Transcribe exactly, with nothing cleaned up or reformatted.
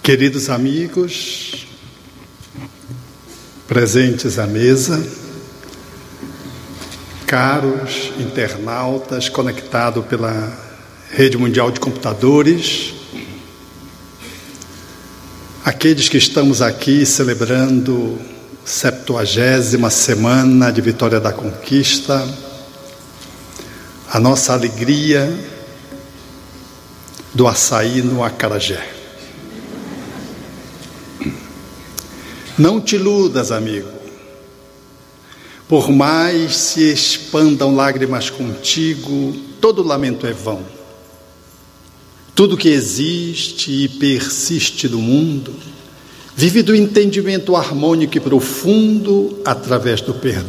Queridos amigos, presentes à mesa, caros internautas conectados pela Rede Mundial de Computadores, aqueles que estamos aqui celebrando a septuagésima semana de Vitória da Conquista, a nossa alegria do açaí no acarajé. Não te iludas, amigo. Por mais se expandam lágrimas contigo, todo lamento é vão. Tudo que existe e persiste no mundo vive do entendimento harmônico e profundo através do perdão.